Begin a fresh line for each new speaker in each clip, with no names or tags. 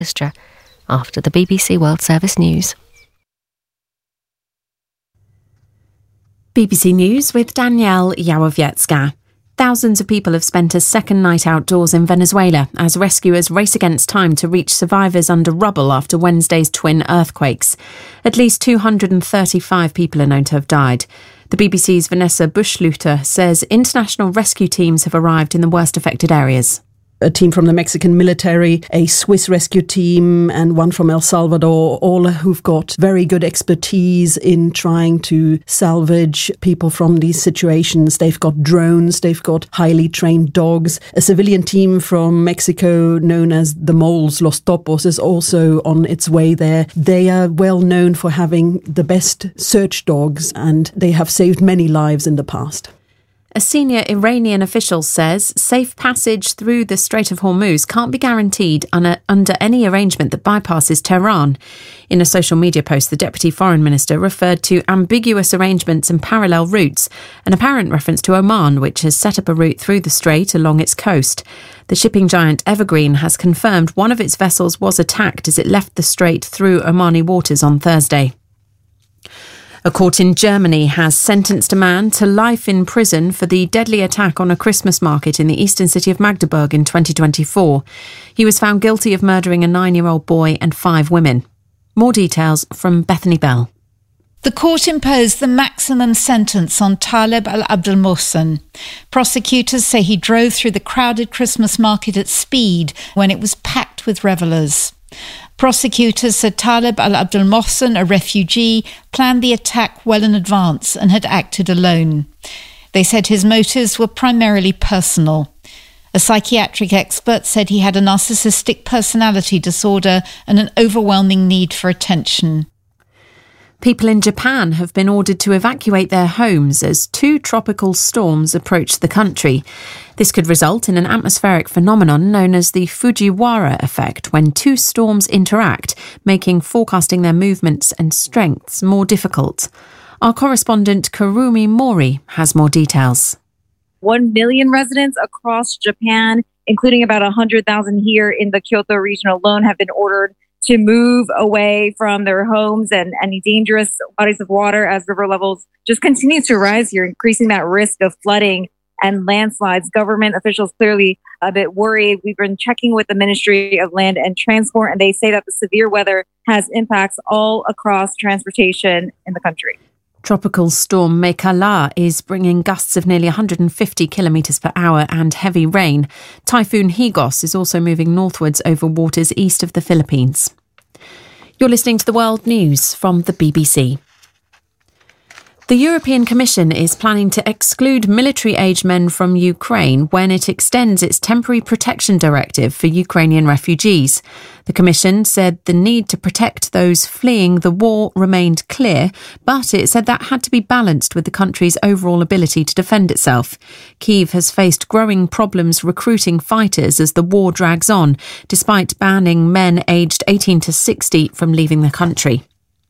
after the BBC World Service News.
BBC News with Danielle Yałowiecka. Thousands of people have spent a second night outdoors in Venezuela as rescuers race against time to reach survivors under rubble after Wednesday's twin earthquakes. At least 235 people are known to have died. The BBC's Vanessa Buschluter says international rescue teams have arrived in the worst affected areas.
A team from the Mexican military, a Swiss rescue team and one from El Salvador, all who've got very good expertise in trying to salvage people from these situations. They've got drones, they've got highly trained dogs. A civilian team from Mexico known as the Moles, Los Topos, is also on its way there. They are well known for having the best search dogs and they have saved many lives in the past.
A senior Iranian official says safe passage through the Strait of Hormuz can't be guaranteed under any arrangement that bypasses Tehran. In a social media post, the Deputy Foreign Minister referred to ambiguous arrangements and parallel routes, an apparent reference to Oman, which has set up a route through the strait along its coast. The shipping giant Evergreen has confirmed one of its vessels was attacked as it left the strait through Omani waters on Thursday. A court in Germany has sentenced a man to life in prison for the deadly attack on a Christmas market in the eastern city of Magdeburg in 2024. He was found guilty of murdering a 9-year-old boy and 5 women. More details from Bethany Bell.
The court imposed the maximum sentence on Taleb al-Abdel-Mohsen. Prosecutors say he drove through the crowded Christmas market at speed when it was packed with revellers. Prosecutors said Taleb al-Abdel-Mohsen, a refugee, planned the attack well in advance and had acted alone. They said his motives were primarily personal. A psychiatric expert said he had a narcissistic personality disorder and an overwhelming need for attention.
People in Japan have been ordered to evacuate their homes as 2 tropical storms approach the country. This could result in an atmospheric phenomenon known as the Fujiwara effect, when 2 storms interact, making forecasting their movements and strengths more difficult. Our correspondent Kurumi Mori has more details.
1 million residents across Japan, including about 100,000 here in the Kyoto region alone, have been ordered to move away from their homes and any dangerous bodies of water as river levels just continue to rise here, increasing that risk of flooding and landslides. Government officials clearly a bit worried. We've been checking with the Ministry of Land and Transport, and they say that the severe weather has impacts all across transportation in the country.
Tropical storm Mekala is bringing gusts of nearly 150 kilometres per hour and heavy rain. Typhoon Higos is also moving northwards over waters east of the Philippines. You're listening to the World News from the BBC. The European Commission is planning to exclude military-age men from Ukraine when it extends its temporary protection directive for Ukrainian refugees. The Commission said the need to protect those fleeing the war remained clear, but it said that had to be balanced with the country's overall ability to defend itself. Kyiv has faced growing problems recruiting fighters as the war drags on, despite banning men aged 18 to 60 from leaving the country.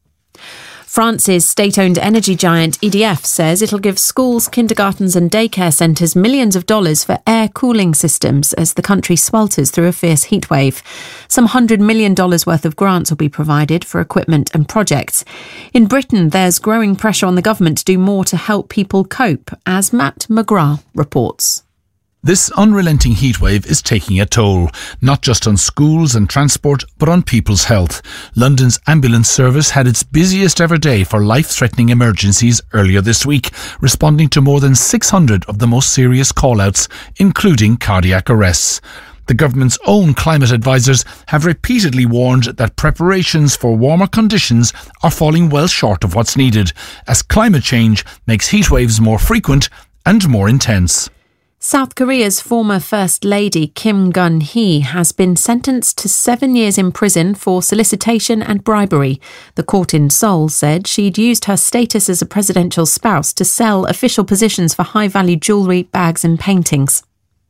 France's state-owned energy giant EDF says it'll give schools, kindergartens and daycare centres millions of dollars for air cooling systems as the country swelters through a fierce heatwave. Some $100 million worth of grants will be provided for equipment and projects. In Britain, there's growing pressure on the government to do more to help people cope, as Matt McGrath reports.
This unrelenting heatwave is taking a toll, not just on schools and transport, but on people's health. London's ambulance service had its busiest ever day for life-threatening emergencies earlier this week, responding to more than 600 of the most serious call-outs, including cardiac arrests. The government's own climate advisors have repeatedly warned that preparations for warmer conditions are falling well short of what's needed, as climate change makes heatwaves more frequent and more intense.
South Korea's former First Lady Kim Gun-hee has been sentenced to 7 years in prison for solicitation and bribery. The court in Seoul said she'd used her status as a presidential spouse to sell official positions for high-value jewellery, bags and paintings.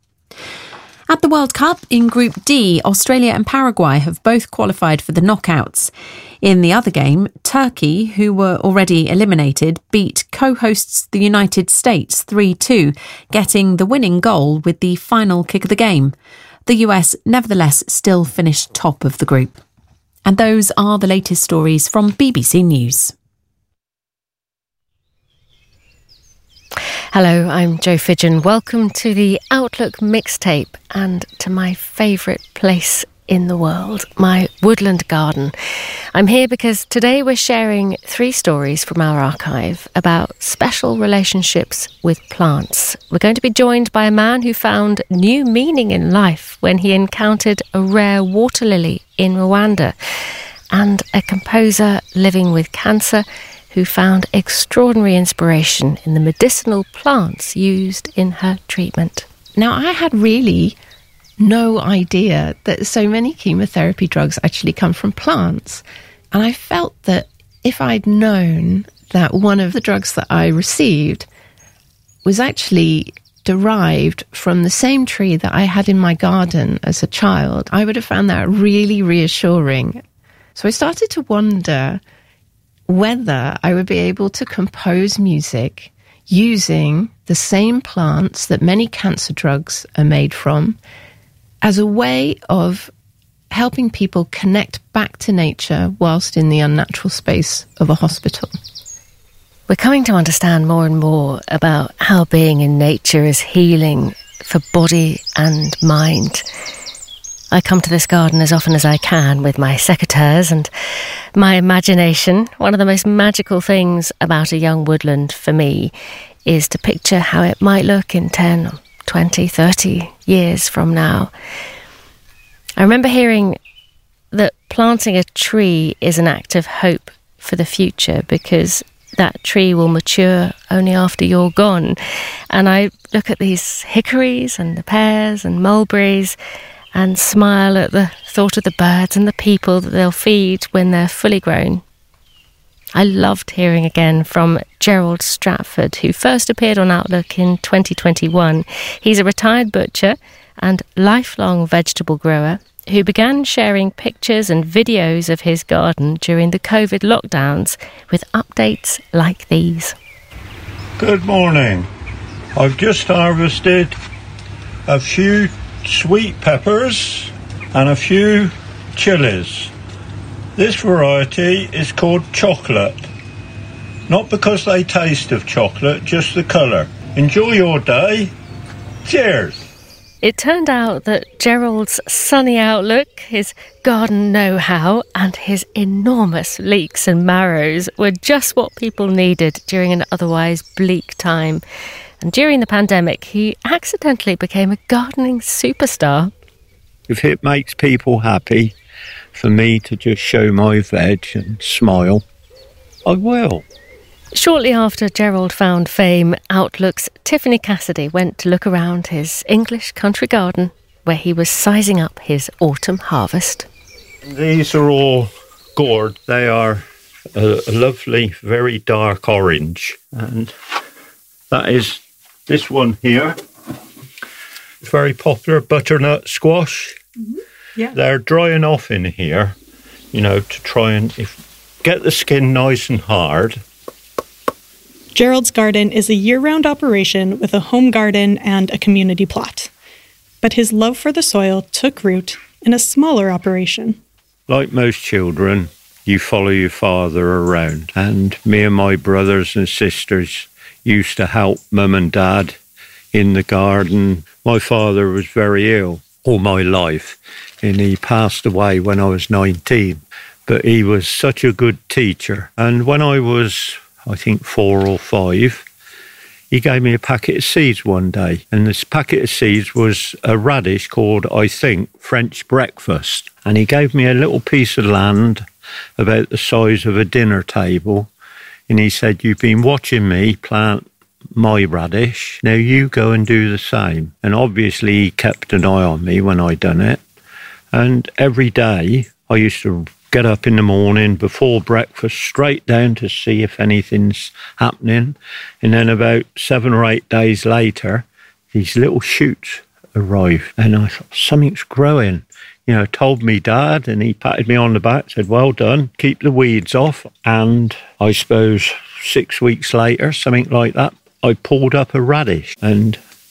At the World Cup, in Group D, Australia and Paraguay have both qualified for the knockouts. In the other game, Turkey, who were already eliminated, beat co-hosts the United States 3-2, getting the winning goal with the final kick of the game. The US nevertheless still finished top of the group. And those are the latest stories from BBC News.
Hello, I'm Jo Fidgen. Welcome to the Outlook mixtape and to my favourite place in the world, my woodland garden. I'm here because today we're sharing 3 stories from our archive about special relationships with plants. We're going to be joined by a man who found new meaning in life when he encountered a rare water lily in Rwanda, and a composer living with cancer who found extraordinary inspiration in the medicinal plants used in her treatment.
Now, I had really no idea that so many chemotherapy drugs actually come from plants. And I felt that if I'd known that one of the drugs that I received was actually derived from the same tree that I had in my garden as a child, I would have found that really reassuring. So I started to wonder whether I would be able to compose music using the same plants that many cancer drugs are made from, as a way of helping people connect back to nature whilst in the unnatural space of a hospital.
We're coming to understand more and more about how being in nature is healing for body and mind. I come to this garden as often as I can with my secateurs and my imagination. One of the most magical things about a young woodland for me is to picture how it might look in 10, 20, 30 years from now. I remember hearing that planting a tree is an act of hope for the future because that tree will mature only after you're gone. And I look at these hickories and the pears and mulberries and smile at the thought of the birds and the people that they'll feed when they're fully grown. I loved hearing again from Gerald Stratford, who first appeared on Outlook in 2021. He's a retired butcher and lifelong vegetable grower who began sharing pictures and videos of his garden during the COVID lockdowns with updates like these.
Good morning. I've just harvested a few sweet peppers and a few chilies. This variety is called chocolate. Not because they taste of chocolate, just the colour. Enjoy your day. Cheers.
It turned out that Gerald's sunny outlook, his garden know-how and his enormous leeks and marrows were just what people needed during an otherwise bleak time. And during the pandemic, he accidentally became a gardening superstar.
If it makes people happy for me to just show my veg and smile, I will.
Shortly after Gerald found fame, Outlook's Tiffany Cassidy went to look around his English country garden where he was sizing up his autumn harvest.
These are all gourd. They are a lovely, very dark orange. And that is this one here. Very popular butternut squash. Mm-hmm. Yeah. They're drying off in here, to try and get the skin nice and hard.
Gerald's garden is a year-round operation with a home garden and a community plot. But his love for the soil took root in a smaller operation.
Like most children, you follow your father around. And me and my brothers and sisters used to help Mum and Dad in the garden. My father was very ill all my life, and he passed away when I was 19. But he was such a good teacher. And when I was, I think, 4 or 5, he gave me a packet of seeds one day. And this packet of seeds was a radish called, I think, French breakfast. And he gave me a little piece of land about the size of a dinner table. And he said, "You've been watching me plant my radish. Now you go and do the same." And obviously he kept an eye on me when I done it. And every day I used to get up in the morning before breakfast, straight down to see if anything's happening. And then about 7 or 8 days later, these little shoots arrived. And I thought, something's growing. Told me Dad, and he patted me on the back, said, "Well done, keep the weeds off." And I suppose 6 weeks later, something like that, I pulled up a radish. And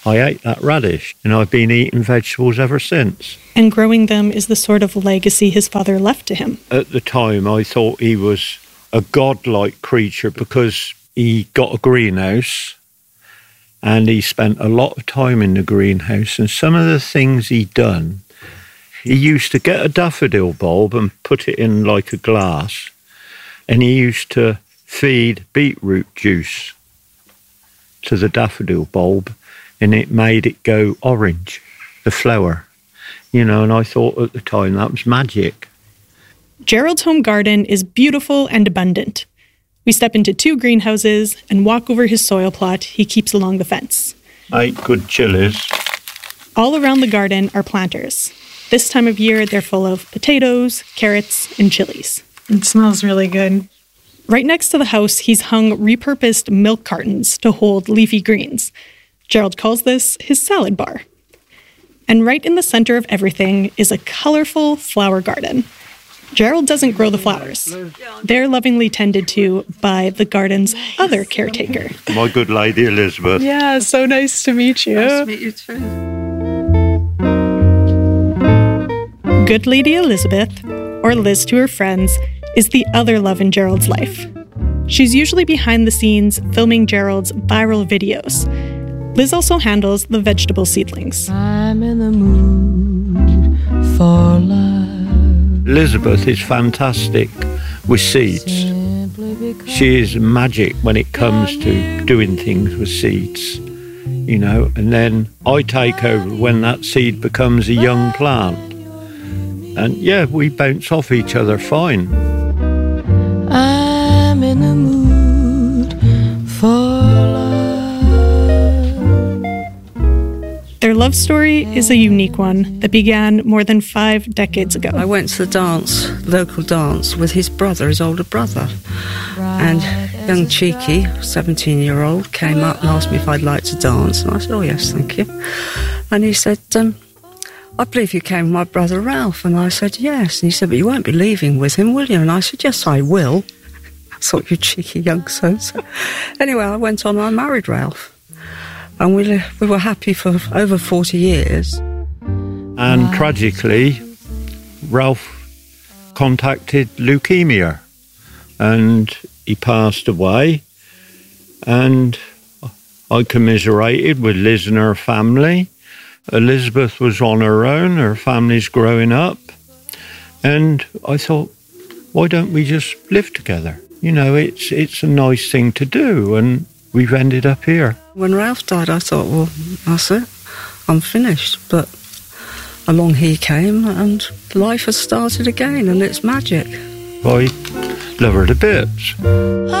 I ate that radish, and I've been eating vegetables ever since.
And growing them is the sort of legacy his father left to him.
At the time, I thought he was a godlike creature because he got a greenhouse and he spent a lot of time in the greenhouse. And some of the things he'd done, he used to get a daffodil bulb and put it in like a glass, and he used to feed beetroot juice to the daffodil bulb, and it made it go orange, the flower. You know, and I thought at the time that was magic.
Gerald's home garden is beautiful and abundant. We step into 2 greenhouses and walk over his soil plot he keeps along the fence.
8 good chilies.
All around the garden are planters. This time of year, they're full of potatoes, carrots, and chilies.
It smells really good.
Right next to the house, he's hung repurposed milk cartons to hold leafy greens. Gerald calls this his salad bar. And right in the center of everything is a colorful flower garden. Gerald doesn't grow the flowers. They're lovingly tended to by the garden's other caretaker.
My good lady Elizabeth.
Yeah, so nice to meet you.
Nice to meet you too.
Good Lady Elizabeth, or Liz to her friends, is the other love in Gerald's life. She's usually behind the scenes filming Gerald's viral videos. Liz also handles the vegetable seedlings.
I'm in the mood for love.
Elizabeth is fantastic with seeds. She is magic when it comes to doing things with seeds, you know, and then I take over when that seed becomes a young plant. And yeah, we bounce off each other fine.
I'm in the mood for love.
Their love story is a unique one that began more than 5 decades ago.
I went to the dance, local dance, with his brother, his older brother. And young Cheeky, 17-year-old, came up and asked me if I'd like to dance. And I said, oh yes, thank you. And he said, I believe you came with my brother Ralph. And I said, yes. And he said, but you won't be leaving with him, will you? And I said, yes, I will. I thought, you cheeky youngster. So anyway, I went on and I married Ralph. And we were happy for over 40 years.
And tragically, Ralph contacted leukemia and he passed away. And I commiserated with Liz and her family. Elizabeth was on her own, her family's growing up. And I thought, why don't we just live together? You know, it's a nice thing to do, and we've ended up here.
When Ralph died, I thought, well, that's it. I'm finished. But along he came, and life has started again, and it's magic.
I love her to bits.